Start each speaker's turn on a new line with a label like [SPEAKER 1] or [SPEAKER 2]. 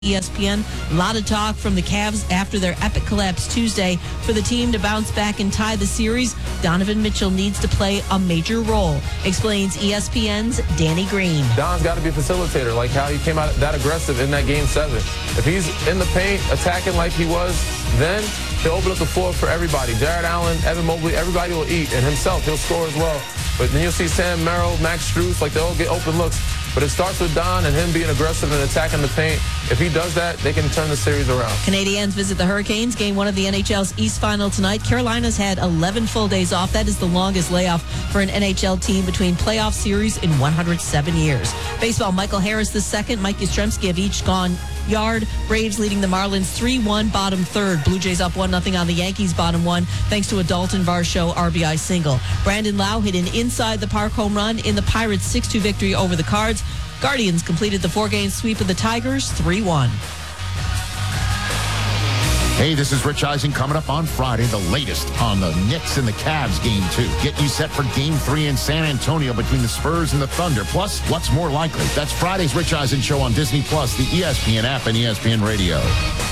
[SPEAKER 1] ESPN. A lot of talk from the Cavs after their epic collapse Tuesday. For the team to bounce back and tie the series, Donovan Mitchell needs to play a major role, explains ESPN's Danny Green.
[SPEAKER 2] Don's got to be a facilitator, like how he came out that aggressive in that Game 7. If he's in the paint attacking like he was then, he'll open up the floor for everybody. Jared Allen, Evan Mobley, everybody will eat, and himself, he'll score as well. But then you'll see Sam Merrill, Max Strus, like they'll get open looks. But it starts with Don and him being aggressive and attacking the paint. If he does that, they can turn the series around.
[SPEAKER 1] Canadiens visit the Hurricanes. Game 1 of the NHL's East Final tonight. Carolina's had 11 full days off. That is the longest layoff for an NHL team between playoff series in 107 years. Baseball, Michael Harris II, Mike Yastrzemski have each gone yard. Braves leading the Marlins 3-1, bottom third. Blue Jays up 1-0 on the Yankees, bottom one, thanks to a Dalton Varsho RBI single. Brandon Lau hit an inside-the-park home run in the Pirates' 6-2 victory over the Cards. Guardians completed the 4-game sweep of the Tigers, 3-1.
[SPEAKER 3] Hey, this is Rich Eisen coming up on Friday, the latest on the Knicks and the Cavs Game 2. Get you set for Game 3 in San Antonio between the Spurs and the Thunder. Plus, what's more likely? That's Friday's Rich Eisen Show on Disney+, the ESPN app, and ESPN Radio.